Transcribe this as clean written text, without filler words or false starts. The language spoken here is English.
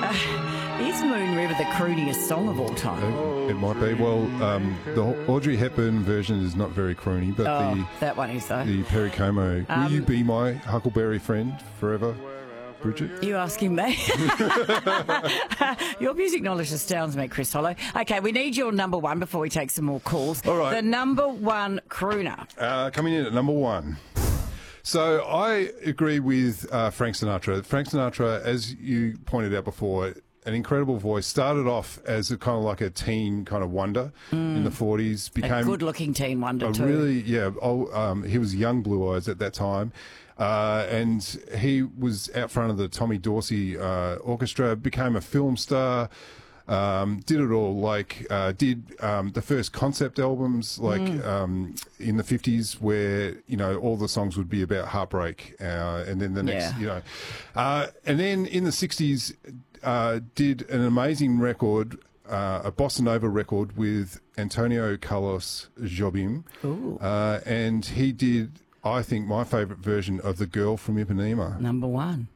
Is Moon River the crooniest song of all time? It might be. Well, the Audrey Hepburn version is not very croony, but that one is, though. the Perry Como. Will you be my Huckleberry friend forever, Bridget? You asking me? Your music knowledge astounds me, Chris Hollow. Okay, we need your number one before we take some more calls. All right. The number one crooner. Coming in at number one. So I agree with Frank Sinatra. Frank Sinatra, as you pointed out before, an incredible voice. Started off as a kind of like a teen kind of wonder in the 40s. Became a good-looking teen wonder too. Really, yeah. He was young Blue Eyes at that time. And he was out front of the Tommy Dorsey orchestra, became a film star, did it all, did the first concept albums, in the 50s where, all the songs would be about heartbreak, and then the next, and then in the 60s, did an amazing record, a bossa nova record with Antonio Carlos Jobim, and he did, I think, my favourite version of The Girl from Ipanema. Number one.